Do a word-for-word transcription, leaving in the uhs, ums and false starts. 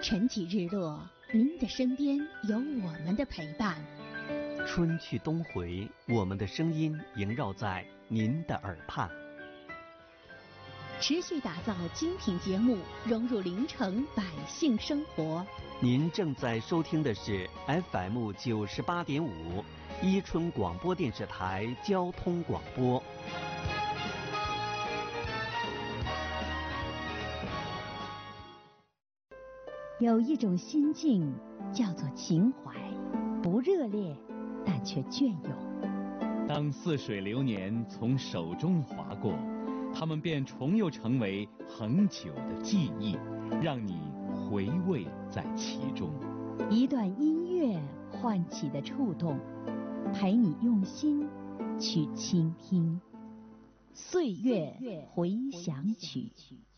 晨起日落，您的身边有我们的陪伴。 春去冬回，我们的声音萦绕在您的耳畔。 持续打造精品节目，融入临城百姓生活。 您正在收听的是 F M 九十八点五，伊春广播电视台交通广播。 有一种心境叫做情怀，不热烈，但却隽永。 当似水流年从手中划过，它们便重又成为恒久的记忆，让你回味在其中。 一段音乐唤起的触动，陪你用心去倾听。岁月回响曲。